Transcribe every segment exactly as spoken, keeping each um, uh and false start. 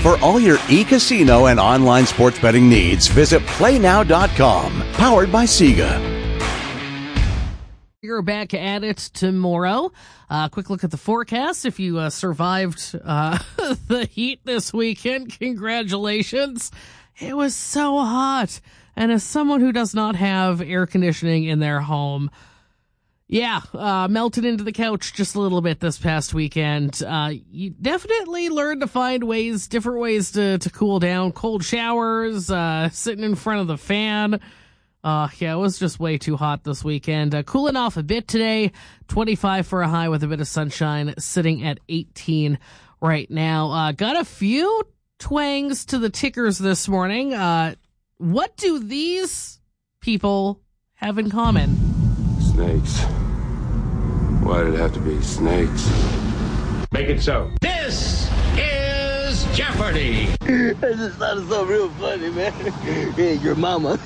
For all your e-casino and online sports betting needs, visit play now dot com. Powered by Sega. You're back at it tomorrow. Uh, quick look at the forecast. If you uh, survived uh, the heat this weekend, congratulations. It was so hot. And as someone who does not have air conditioning in their home, yeah, uh, melted into the couch just a little bit this past weekend. Uh, you definitely learned to find ways, different ways to, to cool down. Cold showers, uh, sitting in front of the fan. Uh, yeah, it was just way too hot this weekend. Uh, cooling off a bit today, twenty-five for a high with a bit of sunshine, sitting at eighteen right now. Uh, got a few twangs to the tickers this morning. Uh, what do these people have in common? Snakes. Why did it have to be snakes? Make it so. This is Jeopardy! That just sounded so real funny, man. Hey, your mama.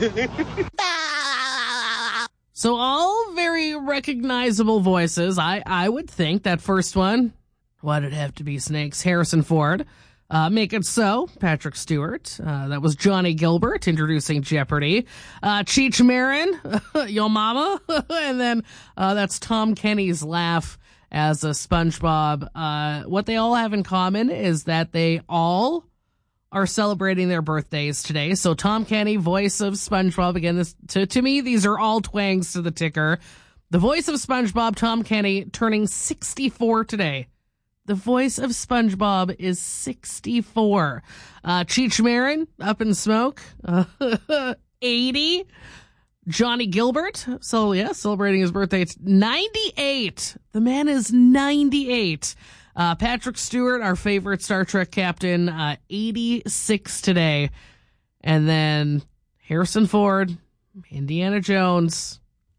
So all very recognizable voices. I, I would think that first one, why did it have to be snakes? Harrison Ford. Uh, Make It So, Patrick Stewart. Uh, that was Johnny Gilbert introducing Jeopardy. Uh, Cheech Marin, Yo Mama. And then uh, that's Tom Kenny's laugh as a SpongeBob. Uh, what they all have in common is that they all are celebrating their birthdays today. So Tom Kenny, voice of SpongeBob. Again, this to, to me, these are all twangs to the ticker. The voice of SpongeBob, Tom Kenny, turning sixty-four today. The voice of SpongeBob is sixty-four. Uh, Cheech Marin, Up in Smoke, uh, eighty. Johnny Gilbert, so yeah, celebrating his birthday. It's ninety-eight. The man is ninety-eight. Uh, Patrick Stewart, our favorite Star Trek captain, uh, eighty-six today. And then Harrison Ford, Indiana Jones,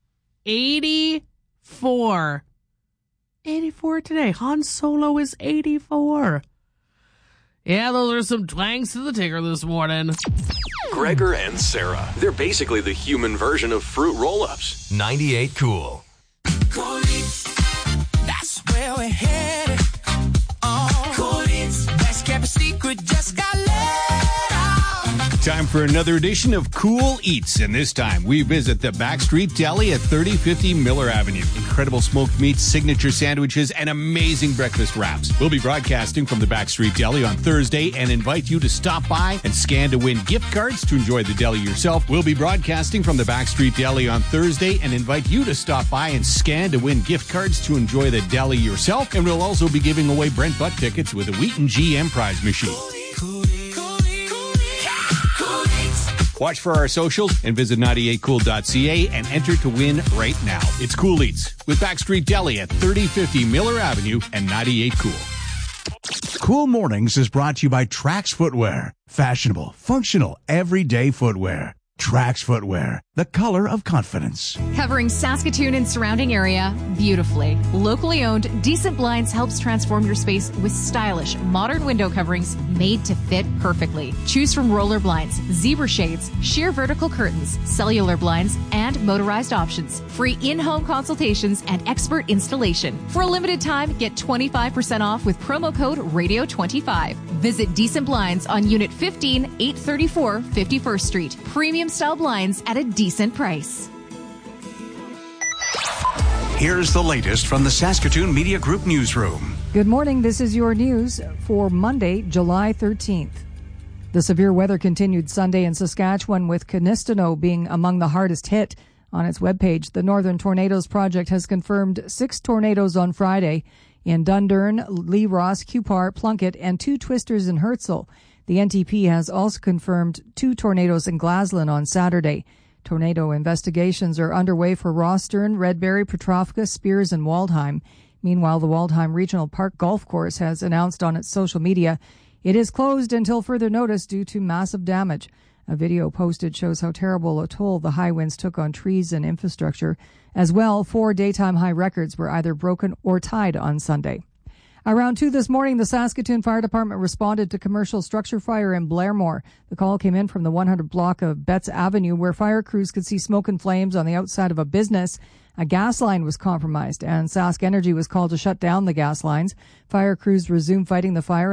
eighty-four. eighty-four today. Han Solo is eighty-four. Yeah, those are some twangs to the ticker this morning. Gregor and Sarah. They're basically the human version of fruit roll-ups. ninety-eight Cool. Cool Eats, that's where we're headed. Oh, Cool Eats, best kept secret, just got let out. Time for another edition of Cool Eats, and this time we visit the Backstreet Deli at thirty fifty Miller Avenue. Incredible smoked meats, signature sandwiches, and amazing breakfast wraps. We'll be broadcasting from the Backstreet Deli on Thursday and invite you to stop by and scan to win gift cards to enjoy the deli yourself. We'll be broadcasting from the Backstreet Deli on Thursday and invite you to stop by and scan to win gift cards to enjoy the deli yourself. And we'll also be giving away Brent Butt tickets with a Wheaton G M prize machine. Watch for our socials and visit ninety-eight cool dot c a and enter to win right now. It's Cool Eats with Backstreet Deli at thirty fifty Miller Avenue and ninety-eight Cool. Cool Mornings is brought to you by Trax Footwear. Fashionable, functional, everyday footwear. Trax Footwear, the color of confidence. Covering Saskatoon and surrounding area beautifully. Locally owned, Decent Blinds helps transform your space with stylish, modern window coverings made to fit perfectly. Choose from roller blinds, zebra shades, sheer vertical curtains, cellular blinds, and motorized options. Free in-home consultations and expert installation. For a limited time, get twenty-five percent off with promo code radio twenty-five. Visit Decent Blinds on Unit fifteen, eight thirty-four fifty-first Street. Premium style blinds at a decent price. Here's the latest from the Saskatoon Media Group newsroom. Good morning. This is your news for Monday, July thirteenth. The severe weather continued Sunday in Saskatchewan, with Canistano being among the hardest hit. On its webpage, the Northern Tornadoes Project has confirmed six tornadoes on Friday in Dundurn, Lee Ross, Cupar, Plunkett, and two twisters in Herzl. The N T P has also confirmed two tornadoes in Glasland on Saturday. Tornado investigations are underway for Rostern, Redberry, Petrovka, Spears, and Waldheim. Meanwhile, the Waldheim Regional Park Golf Course has announced on its social media it is closed until further notice due to massive damage. A video posted shows how terrible a toll the high winds took on trees and infrastructure. As well, four daytime high records were either broken or tied on Sunday. Around two this morning, the Saskatoon Fire Department responded to commercial structure fire in Blairmore. The call came in from the one hundred block of Betts Avenue, where fire crews could see smoke and flames on the outside of a business. A gas line was compromised, and Sask Energy was called to shut down the gas lines. Fire crews resumed fighting the fire